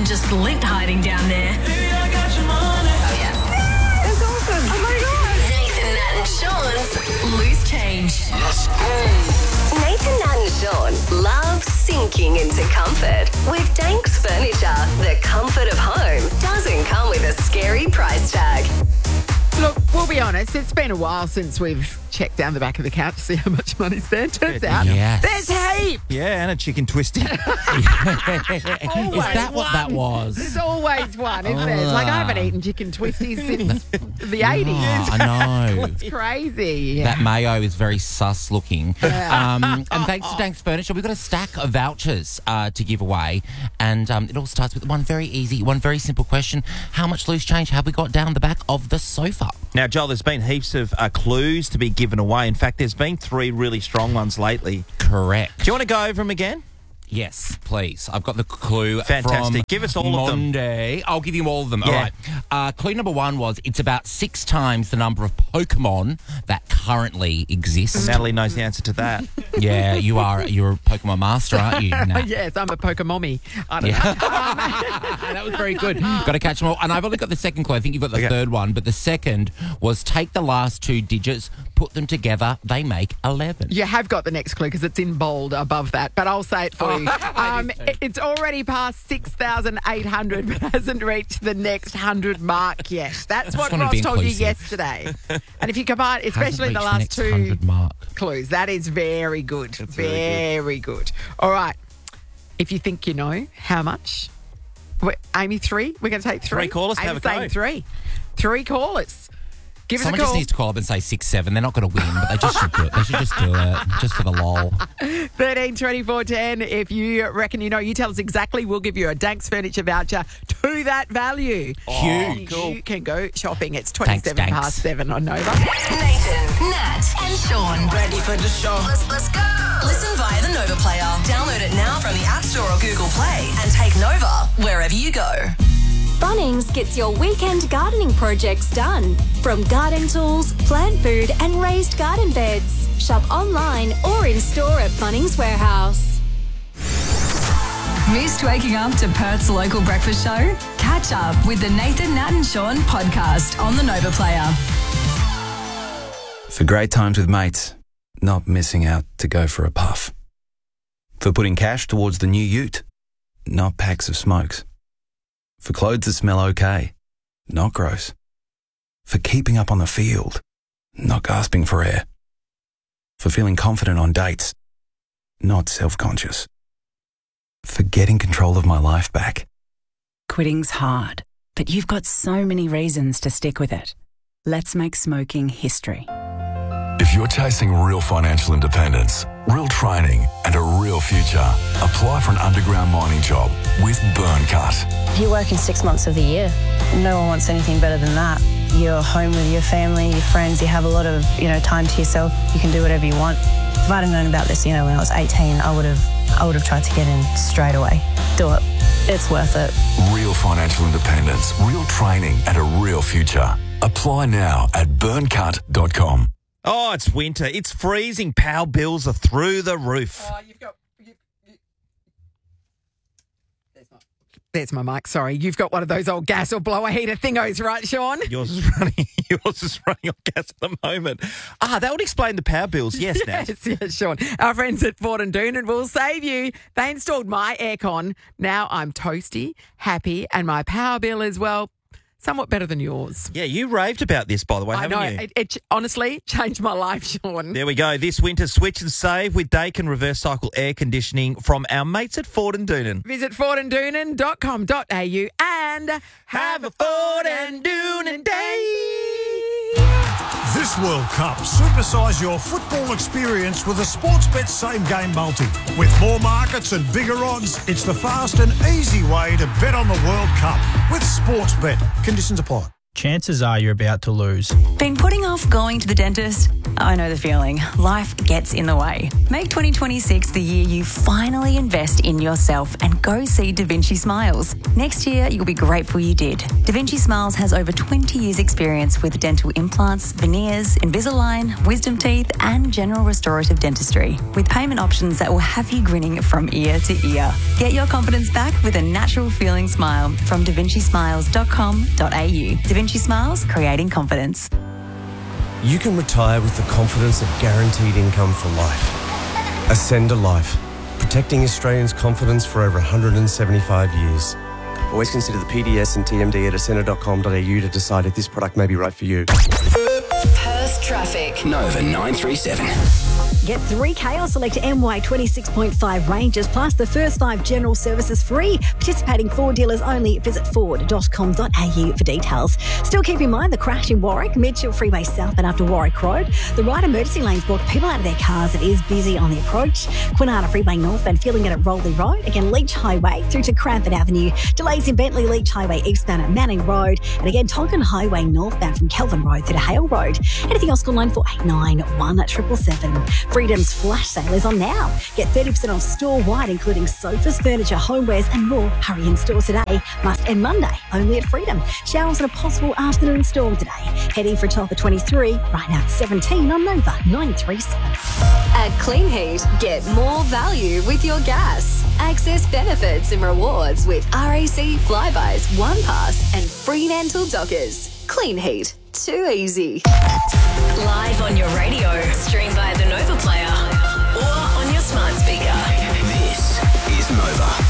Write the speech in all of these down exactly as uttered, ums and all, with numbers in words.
just lint hiding down there. Baby, I got your money. Oh, yeah. That's awesome. Oh, my God. Nathan, Nat and Sean's Loose Change. Let's go. Nathan, Nat and Sean love sinking into comfort. With Danks Furniture, the comfort of home doesn't come with a scary price tag. Look, we'll be honest, it's been a while since we've checked down the back of the couch to see how much money's there. Turns out Yes. there's heaps. Yeah, and a chicken twisty. Is that what that was? There's always one, isn't there? It's like I haven't eaten chicken twisties since the eighties. Oh, I know. It's crazy. That mayo is very sus looking. Um, and thanks to Danks Furniture, we've got a stack of vouchers uh, to give away. And um, it all starts with one very easy, one very simple question. How much loose change have we got down the back of the sofa? Now, Joel, there's been heaps of uh, clues to be given away. In fact, there's been three really strong ones lately. Correct. Do you want to go over them again? Yes, please. I've got the clue. Fantastic. From Give us all of them. Monday. I'll give you all of them. Yeah. All right. Uh, clue number one was it's about six times the number of Pokemon that currently exist. Natalie knows the answer to that. Yeah, you are. You're a Pokemon master, aren't you? Nat? Yes, I'm a Pokemommy. I don't Yeah. know. That was very good. Got to catch them all. And I've only got the second clue. I think you've got the Okay. third one. But the second was take the last two digits, put them together, they make eleven. You have got the next clue because it's in bold above that, but I'll say it for you. Um, it- it's already past six thousand eight hundred, but hasn't reached the next one hundred mark yet. That's what wanted to Ross be told you inclusive. yesterday. And if you combine, Hasn't especially the reached last next two one hundred mark. clues, that is very good. very Very, good. All right. If you think you know how much, Wait, Amy, three? We're going to take three? Three callers, have Amy's a saying go. three. Three callers. Give Someone us a just call. needs to call up and say six, seven. They're not going to win, but they just should do it. They should just do it, just for the lol. thirteen twenty-four ten. If you reckon you know, you tell us exactly. We'll give you a Danks Furniture voucher to that value. Huge. You can go shopping. It's Thanks, twenty-seven Danks. past seven on Nova. Nathan, Nat and Sean. Ready for the show. Let's, let's go. Listen via the Nova Player. Download it now from the App Store or Google Play and take Nova wherever you go. Bunnings gets your weekend gardening projects done. From garden tools, plant food and raised garden beds. Shop online or in store at Bunnings Warehouse. Missed waking up to Perth's local breakfast show? Catch up with the Nathan, Nat and Sean podcast on the Nova Player. For great times with mates, not missing out to go for a puff. For putting cash towards the new ute, not packs of smokes. For clothes that smell okay, not gross. For keeping up on the field, not gasping for air. For feeling confident on dates, not self-conscious. For getting control of my life back. Quitting's hard, but you've got so many reasons to stick with it. Let's make smoking history. If you're chasing real financial independence, real training and a real future, apply for an underground mining job with Burncut. You're working six months of the year. No one wants anything better than that. You're home with your family, your friends, you have a lot of, you know, time to yourself. You can do whatever you want. If I'd have known about this, you know, when I was eighteen, I would have I would have tried to get in straight away. Do it. It's worth it. Real financial independence, real training and a real future. Apply now at burncut dot com. Oh, it's winter. It's freezing. Power bills are through the roof. Oh, you've got. You, you. There's, my, there's my mic. Sorry, you've got one of those old gas or blower heater thingos, right, Sean? Yours is running. Yours is running on gas at the moment. Ah, that would explain the power bills. Yes, Nat. Yes, yes, Sean. Our friends at Ford and Doonan will save you. They installed my aircon. Now I'm toasty, happy, and my power bill as well. Somewhat better than yours. Yeah, you raved about this, by the way, I haven't know. you? It, it honestly changed my life, Sean. There we go. This winter, switch and save with Daikin reverse cycle air conditioning from our mates at Ford and Doonan. Visit ford and doonan dot com dot a u and have a Ford and Doonan day. This World Cup, supersize your football experience with a Sportsbet Same Game Multi. With more markets and bigger odds, it's the fast and easy way to bet on the World Cup with Sportsbet. Conditions apply. chances are you're about to lose. Been putting off going to the dentist? I know the feeling. Life gets in the way. Make twenty twenty-six the year you finally invest in yourself and go see Da Vinci Smiles. Next year, you'll be grateful you did. Da Vinci Smiles has over twenty years experience with dental implants, veneers, Invisalign, wisdom teeth and general restorative dentistry, with payment options that will have you grinning from ear to ear. Get your confidence back with a natural feeling smile from da vinci smiles dot com dot a u. Da Vinci Smiles, creating confidence. You can retire with the confidence of guaranteed income for life. Ascend a Life, protecting Australians' confidence for over one hundred seventy-five years. Always consider the P D S and T M D at ascender dot com dot a u to decide if this product may be right for you. Perth traffic. Nova nine three seven. Get three K or select M Y twenty-six point five ranges, plus the first five general services free. Participating Ford dealers only. Visit ford dot com dot a u for details. Still keep in mind the crash in Warwick, Midfield Freeway South and after Warwick Road. The right emergency lanes block people out of their cars. It is busy on the approach. Kwinana Freeway northbound feeling it at Roley Road. Again, Leach Highway through to Cranford Avenue. Delays in Bentley Leach Highway eastbound at Manning Road. And again, Tonkin Highway northbound from Kelvin Road through to Hale Road. Anything else, call nine four eight nine, one seven seven seven. Freedom's flash sale is on now. Get thirty percent off store-wide, including sofas, furniture, homewares and more. Hurry in store today. Must end Monday, only at Freedom. Showers and a possible afternoon storm today. Heading for a top of twenty-three. Right now it's seventeen on Nova nine three seven. At Clean Heat, get more value with your gas. Access benefits and rewards with R A C Flybys, OnePass and Fremantle Dockers. Clean Heat. Too easy. Live on your radio, stream via the Nova Player or on your smart speaker. This is Nova.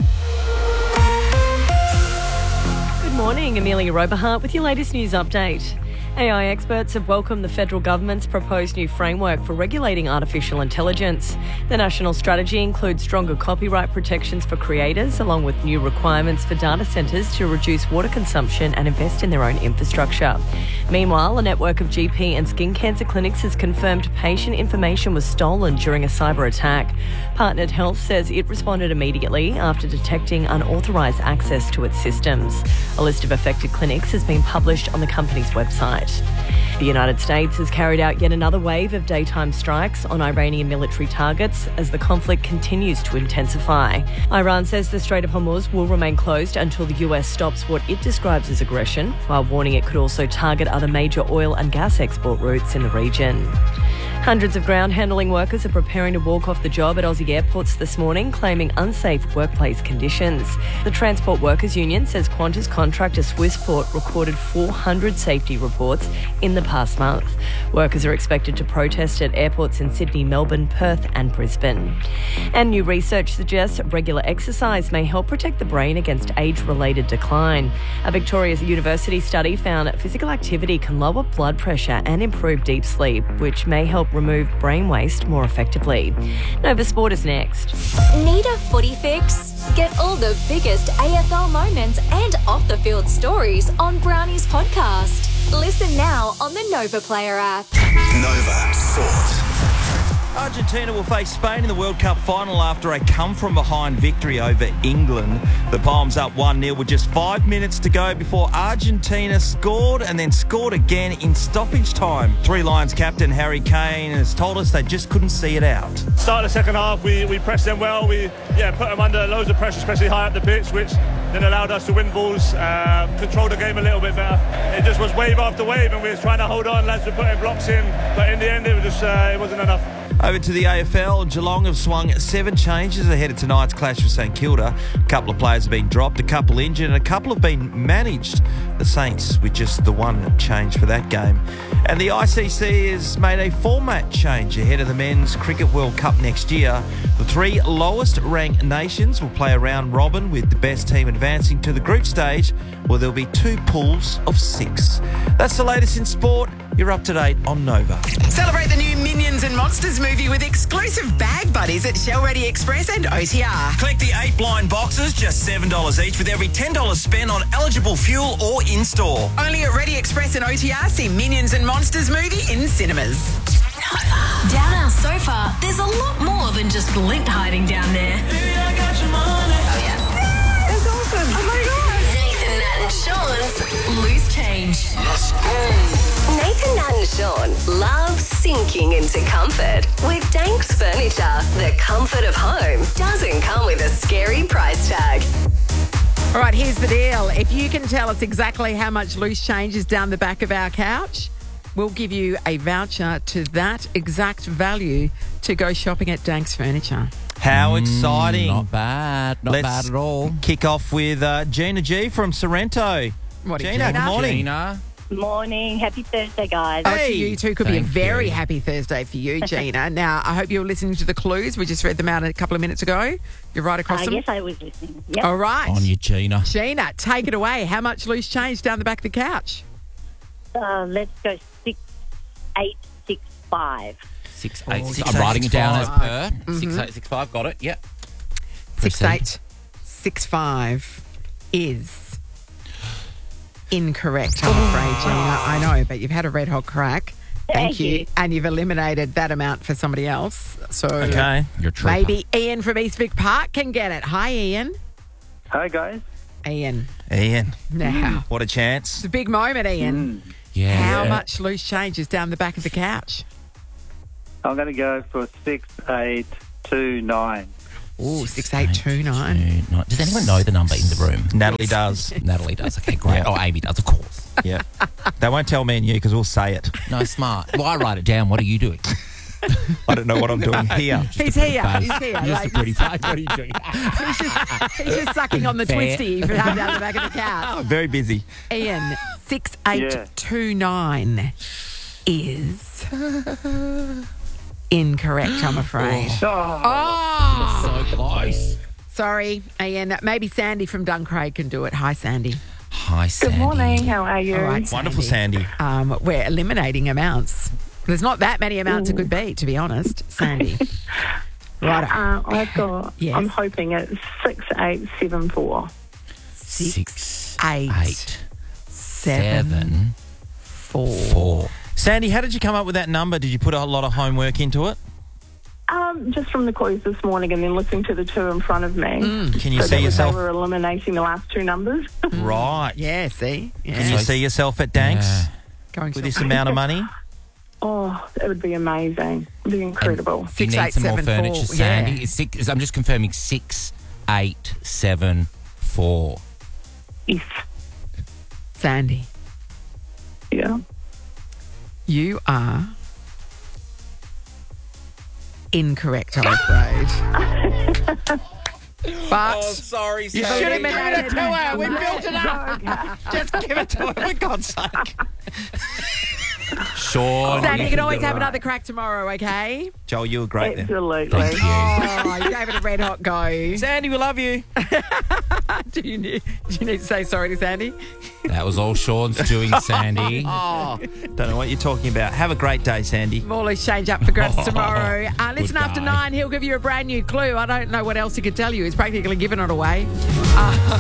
Good morning, Amelia Roberhart with your latest news update. A I experts have welcomed the federal government's proposed new framework for regulating artificial intelligence. The national strategy includes stronger copyright protections for creators, along with new requirements for data centres to reduce water consumption and invest in their own infrastructure. Meanwhile, a network of G P and skin cancer clinics has confirmed patient information was stolen during a cyber attack. Partnered Health says it responded immediately after detecting unauthorised access to its systems. A list of affected clinics has been published on the company's website. The United States has carried out yet another wave of daytime strikes on Iranian military targets as the conflict continues to intensify. Iran says the Strait of Hormuz will remain closed until the U S stops what it describes as aggression, while warning it could also target other major oil and gas export routes in the region. Hundreds of ground handling workers are preparing to walk off the job at Aussie airports this morning, claiming unsafe workplace conditions. The Transport Workers Union says Qantas contractor Swissport recorded four hundred safety reports in the past month. Workers are expected to protest at airports in Sydney, Melbourne, Perth and Brisbane. And new research suggests regular exercise may help protect the brain against age-related decline. A Victoria University study found that physical activity can lower blood pressure and improve deep sleep, which may help remove brain waste more effectively. Nova Sport is next. Need a footy fix? Get all the biggest A F L moments and off-the-field stories on Brownie's podcast. Listen now on the Nova Player app. Nova Sport. Argentina will face Spain in the World Cup final after a come-from-behind victory over England. The Palms up one nil with just five minutes to go before Argentina scored and then scored again in stoppage time. Three Lions captain Harry Kane has told us they just couldn't see it out. Start the second half, we, we pressed them well. We yeah put them under loads of pressure, especially high up the pitch, which then allowed us to win balls, uh, control the game a little bit better. It just was wave after wave, and we were trying to hold on. Lads were putting blocks in, but in the end, it was just uh, it wasn't enough. Over to the A F L, Geelong have swung seven changes ahead of tonight's clash with St Kilda. A couple of players have been dropped, a couple injured, and a couple have been managed. The Saints with just the one change for that game. And the I C C has made a format change ahead of the Men's Cricket World Cup next year. The three lowest ranked nations will play a round robin with the best team advancing to the group stage, where there'll be two pools of six. That's the latest in sport. You're up to date on Nova. Celebrate the new Minions and Monsters movie with exclusive bag buddies at Shell Ready Express and O T R. Collect the eight blind boxes, just seven dollars each, with every ten dollars spent on eligible fuel or in-store. Only at Ready Express and O T R. See Minions and Monsters movie in cinemas. Down our sofa, there's a lot more than just lint hiding down there. Baby, I got your money. Oh, yeah. That's awesome. Oh, my God. Nathan Nat and and Sean's Loose Change. Let's go. Nathan, Nat and Sean love sinking into comfort. With Danks Furniture, the comfort of home doesn't come with a scary price tag. All right, here's the deal. If you can tell us exactly how much loose change is down the back of our couch, we'll give you a voucher to that exact value to go shopping at Danks Furniture. How exciting. Not bad. Not Let's bad at all. Kick off with uh, Gina G from Sorrento. What do you Gina, Gina? good morning. Gina. Morning. Happy Thursday, guys. Oh, to you too. Could be a Thank very you. happy Thursday for you, Gina. Now, I hope you're listening to the clues. We just read them out a couple of minutes ago. You're right across Uh, them. yes, I was listening. Yep. All right. On you, Gina. Gina, take it away. How much loose change down the back of the couch? Uh, let's go six, eight, six, five. Six, Oh, eight, six, six. eight, I'm writing six, it down five. as per. Mhm. Six, eight, six, five. Got it. Yep. Six Proceed. eight six five is incorrect, I'm afraid, Gina. I know, but you've had a red hot crack. Thank, Thank you. you. And you've eliminated that amount for somebody else. So Okay. You're a trooper. maybe Ian from Eastvic Park can get it. Hi, Ian. Hi, guys. Ian. Ian. Now, What a chance. it's a big moment, Ian. Yeah. How much loose change is down the back of the couch? I'm going to go for six, eight, two, nine. Ooh, six eight two nine. Two, nine. Does anyone know the number in the room? Natalie does. Natalie does. Okay, great. Yeah. Oh, Amy does, of course. Yeah. They won't tell me and you because we'll say it. No, smart. Well, I write it down. What are you doing? I don't know what I'm doing here. He's here. He's here. Just Like, a pretty face. What are you doing? he's, just, he's just sucking on the Fair. twisty from down the back of the couch. Very busy. Ian, six eight two nine is incorrect, I'm afraid. Oh. So close. Sorry, Ian. Maybe Sandy from Duncraig can do it. Hi, Sandy. Hi, Sandy. Good morning. How are you? All right, Wonderful, Sandy. Um, we're eliminating amounts. There's not that many amounts it could be, to be honest, Sandy. Right. Uh, I've got, Yes. I'm hoping it's six, eight, seven, four. Six, eight, eight, seven, seven, four. four. Sandy, how did you come up with that number? Did you put a lot of homework into it? Um, just from the clues this morning and then listening to the two in front of me. Mm. Can you so see that was- yourself? They were eliminating the last two numbers. Right. Yeah, see? Yeah. Can you see yourself at Danks Yeah. Going with this shopping. amount of money? Oh, it would be amazing. It would be incredible. Do you Six, need eight, some more seven, furniture, four, Sandy? yeah. It's six, I'm just confirming six, eight, seven, four. Yes. Sandy, Yeah. you are incorrect, I'm afraid. But Oh, sorry, you Sandy. should have given it to her. We built it up. Just give it to her, for God's sake. Sean. Sandy, you can always have another crack tomorrow, okay? Joel, you were great then. Absolutely. Thank you. Oh, you gave it a red hot go. Sandy, we love you. do, you need, do you need to say sorry to Sandy? That was all Sean's doing, Sandy. Oh, Don't know what you're talking about. Have a great day, Sandy. more loose change up for grabs tomorrow. Uh, listen, Good after guy. nine, he'll give you a brand new clue. I don't know what else he could tell you. He's practically given it away. Uh,